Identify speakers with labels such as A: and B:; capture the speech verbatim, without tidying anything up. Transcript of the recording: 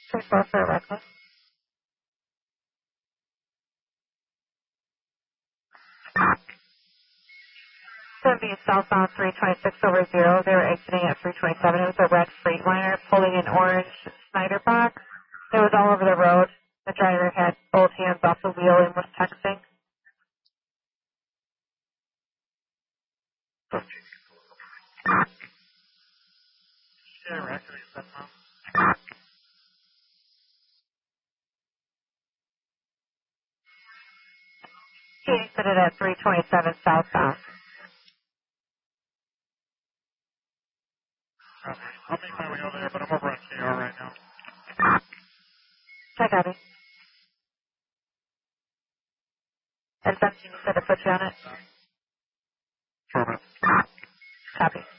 A: three four for a request. Going to be southbound three twenty-six over zero. They were exiting at three twenty-seven. It was a red Freightliner pulling an orange Snyder box. It was all over the road. The driver had both hands off the wheel and was texting. He exited at three twenty-seven southbound.
B: Okay. I'll make my way over there, but I'm over on K R right now.
A: Check out it. And Benson, you said to put you on it?
B: Sure, man.
A: Copy.